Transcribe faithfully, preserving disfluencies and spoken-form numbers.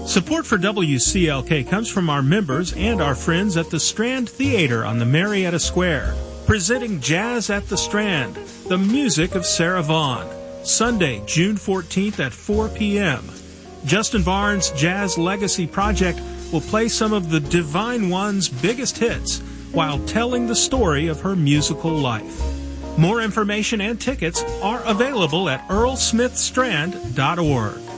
Support for W C L K comes from our members and our friends at the Strand Theater on the Marietta Square, presenting Jazz at the Strand, the music of Sarah Vaughan, Sunday, June fourteenth at four p.m. Justin Barnes' Jazz Legacy Project will play some of the Divine One's biggest hits while telling the story of her musical life. More information and tickets are available at earl smith strand dot org.